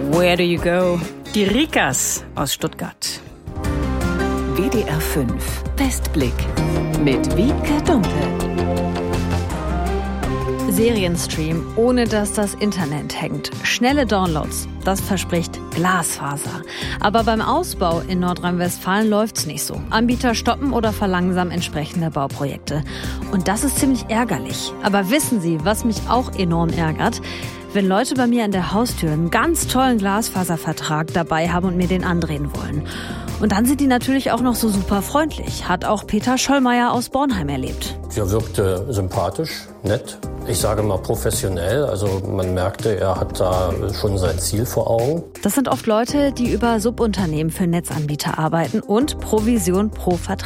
Where do you go? Die Rikas aus Stuttgart. WDR 5 Westblick mit Wiebke Dumpe. Serienstream, ohne dass das Internet hängt. Schnelle Downloads, das verspricht Glasfaser. Aber beim Ausbau in Nordrhein-Westfalen läuft's nicht so. Anbieter stoppen oder verlangsamen entsprechende Bauprojekte. Und das ist ziemlich ärgerlich. Aber wissen Sie, was mich auch enorm ärgert? Wenn Leute bei mir an der Haustür einen ganz tollen Glasfaservertrag dabei haben und mir den andrehen wollen. Und dann sind die natürlich auch noch so super freundlich. Hat auch Peter Schollmeier aus Bornheim erlebt. Er wirkte sympathisch, nett. Ich sage mal professionell. Also man merkte, er hat da schon sein Ziel vor Augen. Das sind oft Leute, die über Subunternehmen für Netzanbieter arbeiten und Provision pro Vertrag